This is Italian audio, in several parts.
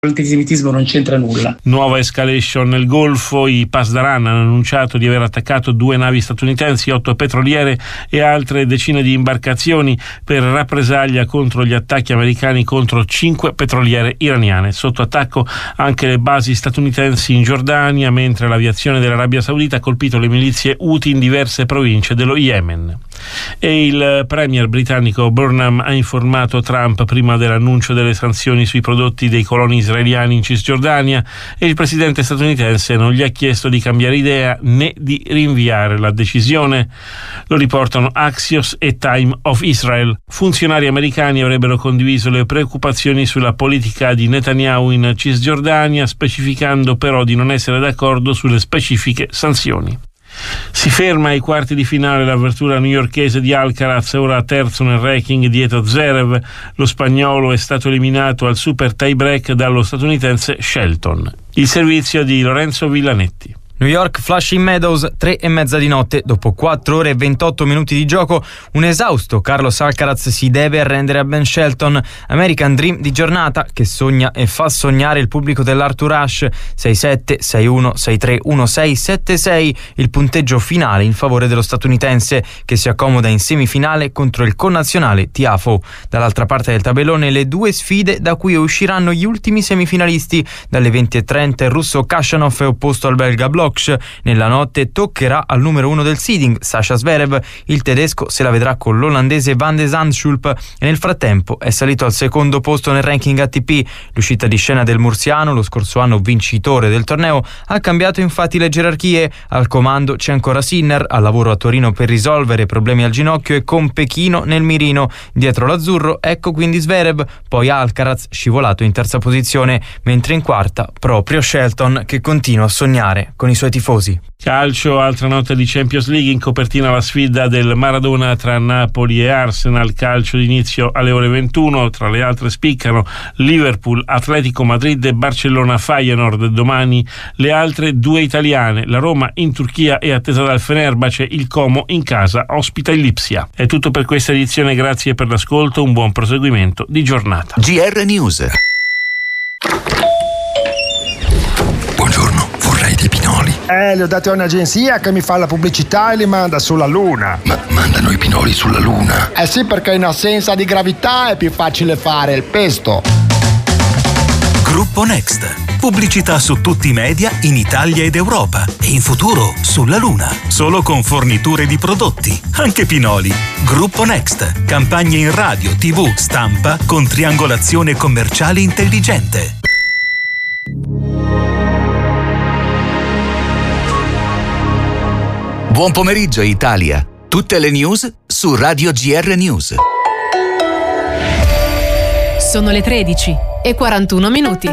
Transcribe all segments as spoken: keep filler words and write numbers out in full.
L'antisemitismo non c'entra nulla. Nuova escalation nel Golfo. I Pasdaran hanno annunciato di aver attaccato due navi statunitensi, otto petroliere e altre decine di imbarcazioni per rappresaglia contro gli attacchi americani contro cinque petroliere iraniane. Sotto attacco anche le basi statunitensi in Giordania, mentre l'aviazione dell'Arabia Saudita ha colpito le milizie Houthi in diverse province dello Yemen. E il premier britannico Burnham ha informato Trump prima dell'annuncio delle sanzioni sui prodotti dei coloni israeliani in Cisgiordania, e il presidente statunitense non gli ha chiesto di cambiare idea né di rinviare la decisione. Lo riportano Axios e Time of Israel. Funzionari americani avrebbero condiviso le preoccupazioni sulla politica di Netanyahu in Cisgiordania, specificando però di non essere d'accordo sulle specifiche sanzioni. Si ferma ai quarti di finale l'avvertura newyorkese di Alcaraz, ora terzo nel ranking dietro Zverev. Lo spagnolo è stato eliminato al super tie break dallo statunitense Shelton. Il servizio di Lorenzo Villanetti. New York Flushing Meadows, tre e mezza di notte, dopo quattro ore e ventotto minuti di gioco, un esausto Carlos Alcaraz si deve arrendere a Ben Shelton. American Dream di giornata che sogna e fa sognare il pubblico dell'Arthur Ashe. sei sette, sei uno, sei tre, uno sei, sette sei, il punteggio finale in favore dello statunitense, che si accomoda in semifinale contro il connazionale Tiafoe. Dall'altra parte del tabellone le due sfide da cui usciranno gli ultimi semifinalisti. Dalle venti e trenta il russo Khachanov è opposto al belga Bloch. Nella notte toccherà al numero uno del seeding, Sasha Zverev. Il tedesco se la vedrà con l'olandese Van de Zandschulp e nel frattempo è salito al secondo posto nel ranking A T P. L'uscita di scena del mursiano, lo scorso anno vincitore del torneo, ha cambiato infatti le gerarchie. Al comando c'è ancora Sinner, al lavoro a Torino per risolvere problemi al ginocchio e con Pechino nel mirino. Dietro l'azzurro ecco quindi Zverev, poi Alcaraz scivolato in terza posizione, mentre in quarta proprio Shelton, che continua a sognare con i suoi tifosi. Calcio, altra notte di Champions League, in copertina la sfida del Maradona tra Napoli e Arsenal. Calcio d'inizio alle ore ventuno, tra le altre spiccano Liverpool, Atletico Madrid e Barcellona Feyenoord. Domani le altre due italiane, la Roma in Turchia è attesa dal Fenerbahce, il Como in casa ospita il Lipsia. È tutto per questa edizione, grazie per l'ascolto, un buon proseguimento di giornata. G R News. Buongiorno, vorrei dei pinoli. Eh, li ho dati a un'agenzia che mi fa la pubblicità e li manda sulla Luna. Ma mandano i pinoli sulla Luna? Eh sì, perché in assenza di gravità è più facile fare il pesto. Gruppo Next. Pubblicità su tutti i media in Italia ed Europa e in futuro sulla Luna. Solo con forniture di prodotti, anche pinoli. Gruppo Next. Campagne in radio, tivù, stampa con triangolazione commerciale intelligente. Buon pomeriggio Italia. Tutte le news su Radio G R News. Sono le tredici e quarantuno minuti.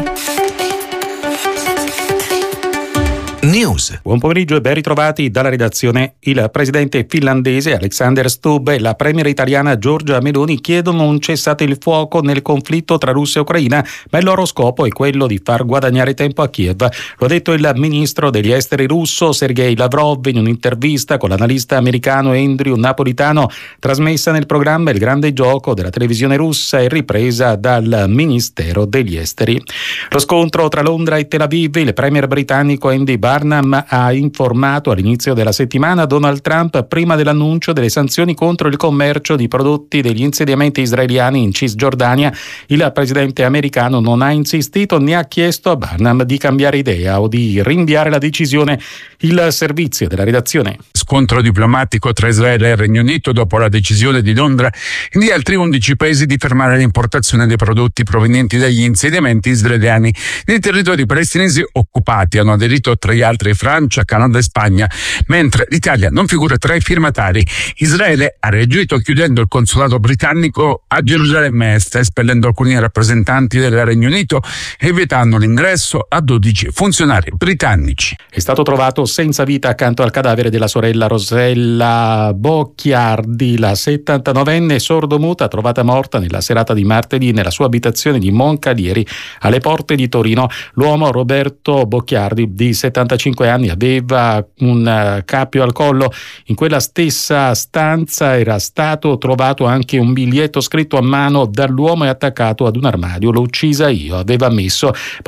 News. Buon pomeriggio e ben ritrovati dalla redazione. Il presidente finlandese Alexander Stubb e la premier italiana Giorgia Meloni chiedono un cessate il fuoco nel conflitto tra Russia e Ucraina, ma il loro scopo è quello di far guadagnare tempo a Kiev. Lo ha detto il ministro degli esteri russo Sergei Lavrov in un'intervista con l'analista americano Andrew Napolitano, trasmessa nel programma Il Grande Gioco della televisione russa e ripresa dal Ministero degli Esteri. Lo scontro tra Londra e Tel Aviv, il premier britannico Andy Barnum ha informato all'inizio della settimana Donald Trump prima dell'annuncio delle sanzioni contro il commercio di prodotti degli insediamenti israeliani in Cisgiordania. Il presidente americano non ha insistito né ha chiesto a Barnum di cambiare idea o di rinviare la decisione. Il servizio della redazione. Scontro diplomatico tra Israele e il Regno Unito dopo la decisione di Londra e di altri undici paesi di fermare l'importazione dei prodotti provenienti dagli insediamenti israeliani nei territori palestinesi occupati. Hanno aderito tra gli altri Francia, Canada e Spagna, mentre l'Italia non figura tra i firmatari. Israele ha reagito chiudendo il consolato britannico a Gerusalemme Est, espellendo alcuni rappresentanti del Regno Unito e vietando l'ingresso a dodici funzionari britannici. È stato trovato senza vita accanto al cadavere della sorella Rosella Bocchiardi, la settantanovenne sordomuta trovata morta nella serata di martedì nella sua abitazione di Moncalieri alle porte di Torino. L'uomo Roberto Bocchiardi, di settantanove cinquantacinque anni, aveva un cappio al collo. In quella stessa stanza era stato trovato anche un biglietto scritto a mano dall'uomo e attaccato ad un armadio. L'ho uccisa io, aveva ammesso.